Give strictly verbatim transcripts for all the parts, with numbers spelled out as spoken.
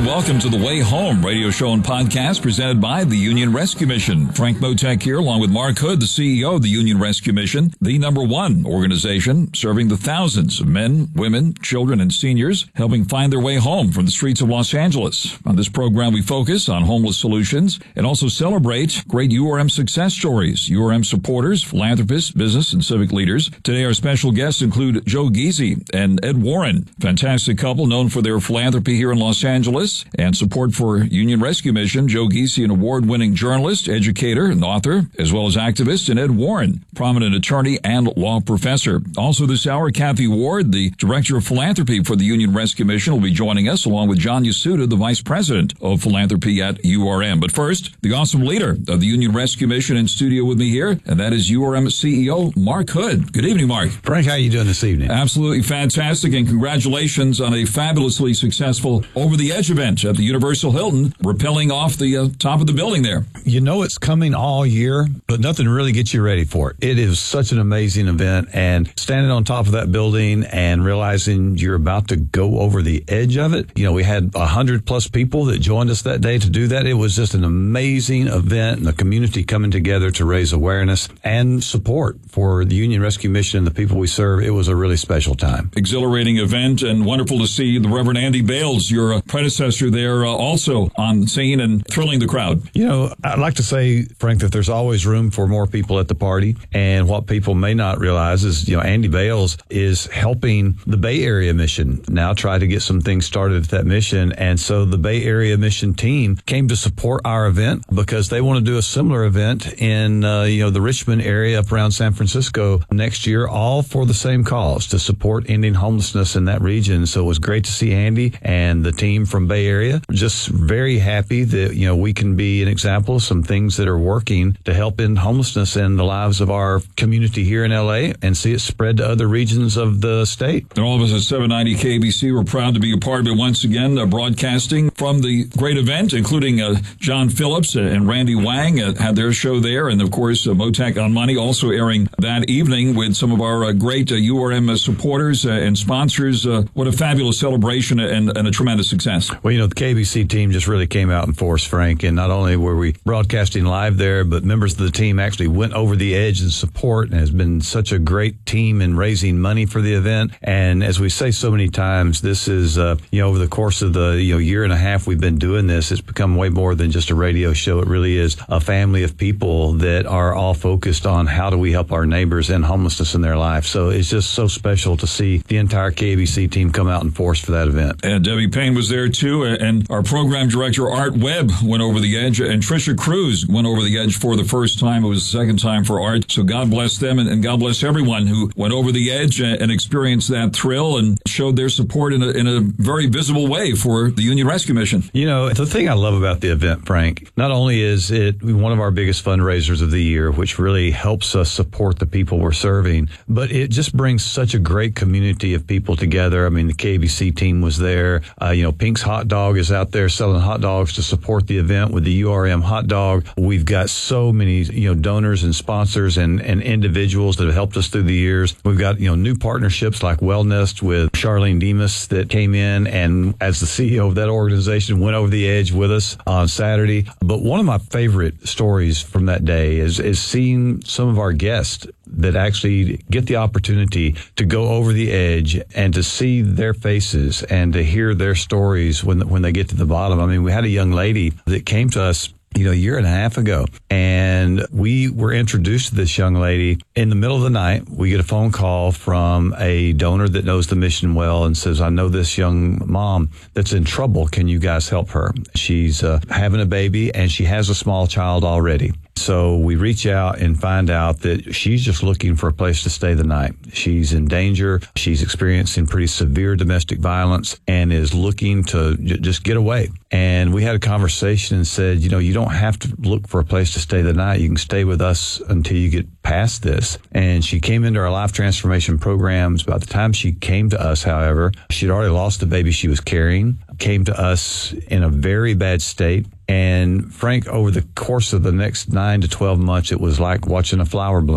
and welcome to The Way Home radio show and podcast presented by the Union Rescue Mission. Frank Motek here, along with Mark Hood, the C E O of the Union Rescue Mission, the number one organization serving the thousands of men, women, children, and seniors helping find their way home from the streets of Los Angeles. On this program, we focus on homeless solutions and also celebrate great U R M success stories, U R M supporters, philanthropists, business, and civic leaders. Today, our special guests include Joe Giese and Ed Warren, fantastic couple known for their philanthropy here in Los Angeles and support for Union Rescue Mission. Joe Giese, an award-winning journalist, educator, and author, as well as activist, and Ed Warren, prominent attorney and law professor. Also this hour, Kathy Ward, the Director of Philanthropy for the Union Rescue Mission, will be joining us, along with John Yasuda, the Vice President of Philanthropy at U R M. But first, the awesome leader of the Union Rescue Mission in studio with me here, and that is U R M C E O Mark Hood. Good evening, Mark. Frank, how are you doing this evening? Absolutely fantastic, and congratulations on a fabulously successful Over the Edge event at the Universal Hilton, rappelling off the uh, top of the building there. You know it's coming all year, but nothing really gets you ready for it. It is such an amazing event, and standing on top of that building and realizing you're about to go over the edge of it. You know, we had one hundred plus people that joined us that day to do that. It was just an amazing event, and the community coming together to raise awareness and support for the Union Rescue Mission and the people we serve. It was a really special time. Exhilarating event, and wonderful to see the Reverend Andy Bales, your uh, predecessor there, uh, also on scene and thrilling the crowd. You know, I'd like to say, Frank, that there's always room for more people at the party. And what people may not realize is, you know, Andy Bales is helping the Bay Area Mission now try to get some things started at that mission. And so the Bay Area Mission team came to support our event because they want to do a similar event in, uh, you know, the Richmond area up around San Francisco next year, all for the same cause, to support ending homelessness in that region. So it was great to see Andy and the team from Bay Area. Just very happy that, you know, we can be an example of some things that are working to help end homelessness in the lives of our community here in L A and see it spread to other regions of the state. And all of us at seven ninety K B C were proud to be a part of it once again, uh, broadcasting from the great event, including uh, John Phillips and Randy Wang uh, had their show there. And, of course, uh, Motek on Money also airing that evening with some of our uh, great uh, U R M uh, supporters uh, and sponsors. Uh, what a fabulous celebration and, and a tremendous success. Well, you know, the K B C team just really came out in force, Frank, and not only were we broadcasting live there, but members of the team actually went over the edge in support, and has been such a great team in raising money for the event. And as we say so many times, this is, uh, you know, over the course of the, you know, year and a half we've been doing this, it's become way more than just a radio show. It really is a family of people that are all focused on how do we help our neighbors end homelessness in their life. So it's just so special to see the entire K B C team come out in force for that event. And Debbie Payne was there too, and our program director Art Webb went over the edge, and Tricia Cruz went over the edge for the first time. It was the second time for Art, so God bless them, and, and God bless everyone who went over the edge and, and experienced that thrill and showed their support in a, in a very visible way for the Union Rescue Mission. You know, the thing I love about the event, Frank, not only is it one of our biggest fundraisers of the year, which really helps us support the people we're serving, but it just brings such a great community of people together. I mean, the K B C team was there. Uh, you know, Pink's Hot Dog is out there selling hot dogs to support the event with the U R M hot dog. We've got so many, you know, donors and sponsors and, and individuals that have helped us through the years. We've got, you know, new partnerships like Wellness with Charlene Demas that came in and, as the C E O of that organization, went over the edge with us on Saturday. But one of my favorite stories from that day is, is seeing some of our guests that actually get the opportunity to go over the edge and to see their faces and to hear their stories when when they get to the bottom. I mean, we had a young lady that came to us, you know, a year and a half ago, and we were introduced to this young lady in the middle of the night. We get a phone call from a donor that knows the mission well and says, I know this young mom that's in trouble. Can you guys help her? She's uh, having a baby, and she has a small child already. So we reach out and find out that she's just looking for a place to stay the night. She's in danger. She's experiencing pretty severe domestic violence and is looking to j- just get away. And we had a conversation and said, you know, you don't have to look for a place to stay the night. You can stay with us until you get past this. And she came into our life transformation programs. By the time she came to us, however, she'd already lost the baby she was carrying, came to us in a very bad state. And Frank, over the course of the next nine to twelve months, it was like watching a flower bloom.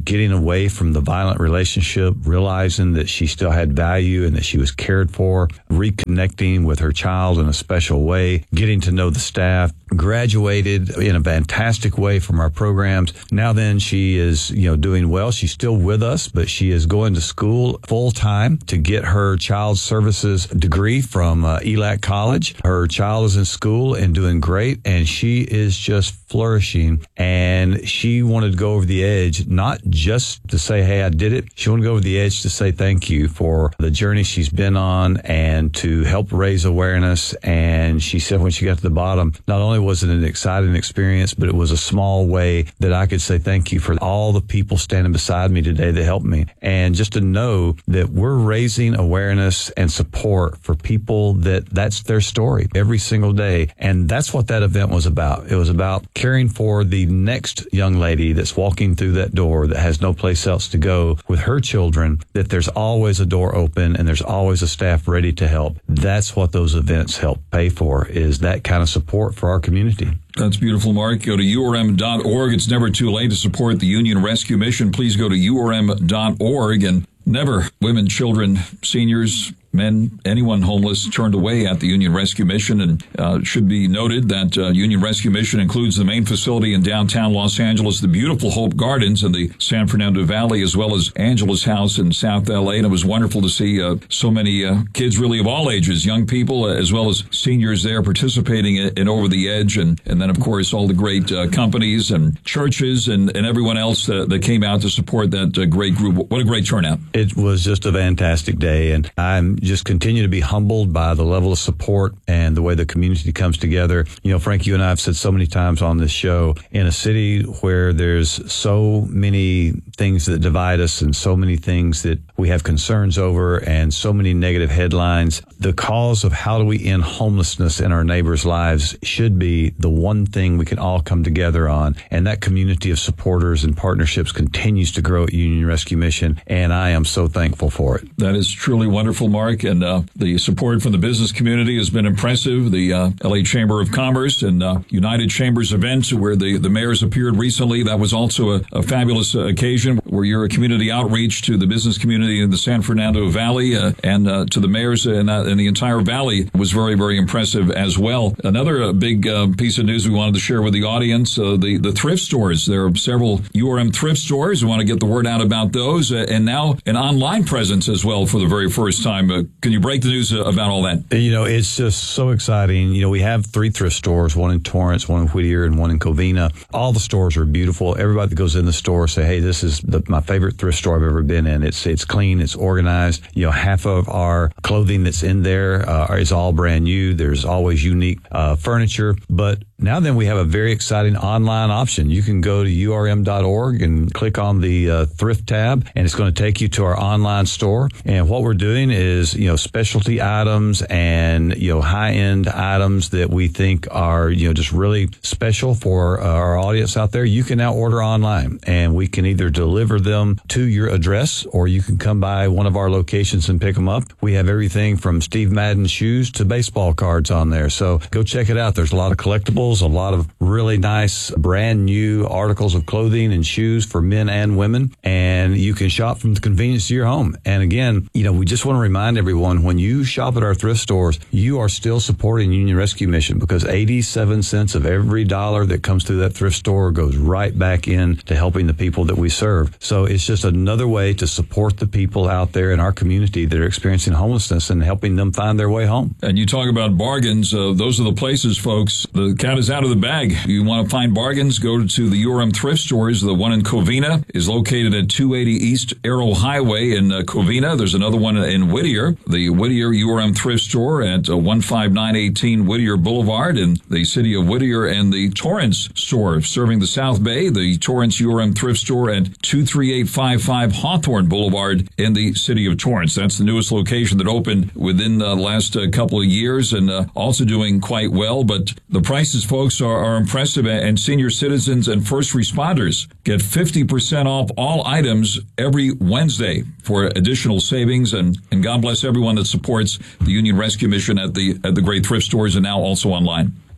getting away from the violent relationship, realizing that she still had value and that she was cared for, reconnecting with her child in a special way, getting to know the staff, graduated in a fantastic way from our programs. Now then, she is, you know, doing well. She's still with us, but she is going to school full time to get her child services degree from uh, E L A C College. Her child is in school and doing great, and she is just flourishing. And she wanted to go over the edge, not just to say, hey, I did it. She wanted to go over the edge to say thank you for the journey she's been on and to help raise awareness. And she said when she got to the bottom, not only was it an exciting experience, but it was a small way that I could say thank you for all the people standing beside me today that helped me. And just to know that we're raising awareness and support for people that that's their story every single day. And that's what that event was about. It was about caring for the next young lady that's walking through that door that has no place else to go with her children, that there's always a door open and there's always a staff ready to help. That's what those events help pay for, is that kind of support for our community. That's beautiful, Mark. Go to U R M dot org. It's never too late to support the Union Rescue Mission. Please go to U R M dot org. And never women, children, seniors, men, anyone homeless turned away at the Union Rescue Mission. And uh, should be noted that uh, Union Rescue Mission includes the main facility in downtown Los Angeles, the beautiful Hope Gardens in the San Fernando Valley, as well as Angela's house in South L A. And it was wonderful to see uh, so many uh, kids really of all ages, young people, uh, as well as seniors there participating in, in Over the Edge. And, and then, of course, all the great uh, companies and churches and, and everyone else uh, that came out to support that uh, great group. What a great turnout. It was just a fantastic day. And I'm just continue to be humbled by the level of support and the way the community comes together. You know, Frank, you and I have said so many times on this show, in a city where there's so many things that divide us and so many things that we have concerns over and so many negative headlines, the cause of how do we end homelessness in our neighbors' lives should be the one thing we can all come together on. And that community of supporters and partnerships continues to grow at Union Rescue Mission, and I am so thankful for it. That is truly wonderful, Mark. And uh, the support from the business community has been impressive. The uh, L A Chamber of Commerce and uh, United Chambers events where the, the mayors appeared recently, that was also a, a fabulous uh, occasion where you're a community outreach to the business community in the San Fernando Valley uh, and uh, to the mayors in, uh, in the entire valley was very, very impressive as well. Another uh, big uh, piece of news we wanted to share with the audience, uh, the, the thrift stores. There are several U R M thrift stores. We want to get the word out about those uh, and now an online presence as well for the very first time. Uh, can you break the news uh, about all that? You know, it's just so exciting. You know, we have three thrift stores, one in Torrance, one in Whittier, and one in Covina. All the stores are beautiful. Everybody that goes in the store say, hey, this is the, my favorite thrift store I've ever been in. It's it's clean, it's organized. You know, half of our clothing that's in there uh, is all brand new. There's always unique uh, furniture. But now then we have a very exciting online option. You can go to U R M dot org and click on the uh, thrift tab, and it's going to take you to our online store. And what we're doing is, you know, specialty items and, you know, high-end items that we think are, you know, just really special for uh, our audience out there. You can now order online, and we can either deliver them to your address or you can come by one of our locations and pick them up. We have everything from Steve Madden shoes to baseball cards on there. So go check it out. There's a lot of collectibles, a lot of really nice brand new articles of clothing and shoes for men and women, and you can shop from the convenience of your home. And again, you know, we just want to remind everyone, when you shop at our thrift stores, you are still supporting Union Rescue Mission, because eighty-seven cents of every dollar that comes through that thrift store goes right back in to helping the people that we serve. So it's just another way to support the people out there in our community that are experiencing homelessness and helping them find their way home. And you talk about bargains. Uh, those are the places, folks. The cat is out of the bag. You want to find bargains, go to the U R M thrift stores. The one in Covina is located at two eighty East Arrow Highway in uh, Covina. There's another one in Whittier, the Whittier U R M thrift store at uh, one five nine one eight Whittier Boulevard in the city of Whittier, and the Torrance store serving the South Bay, the Torrance U R M thrift store at two three eight five five Hawthorne Boulevard in the city of Torrance. That's the newest location that opened within the last uh, couple of years, and uh, also doing quite well. But the prices, folks, are, are impressive, and senior citizens and first responders get fifty percent off all items every Wednesday for additional savings. And, and God bless everyone that supports the Union Rescue Mission at the at the great thrift stores and now also online.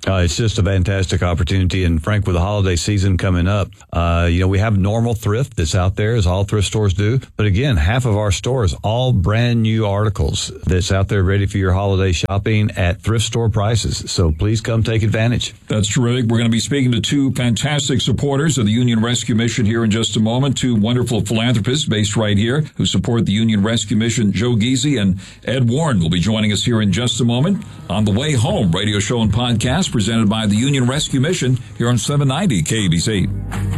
Uh, it's just a fantastic opportunity. And Frank, with the holiday season coming up, uh, you know, we have normal thrift that's out there, as all thrift stores do. But again, half of our stores, all brand new articles that's out there ready for your holiday shopping at thrift store prices. So please come take advantage. That's terrific. We're going to be speaking to two fantastic supporters of the Union Rescue Mission here in just a moment. Two wonderful philanthropists based right here who support the Union Rescue Mission. Joe Giese and Ed Warren will be joining us here in just a moment on The Way Home radio show and podcast presented by the Union Rescue Mission here on seven ninety K A B C.